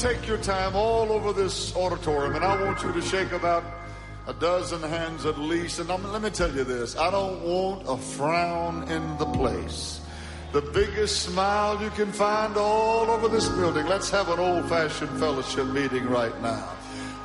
Take your time all over this auditorium, and I want you to shake about a dozen hands at least. And let me tell you this, I don't want a frown in the place. The biggest smile you can find all over this building. Let's have an old-fashioned fellowship meeting right now.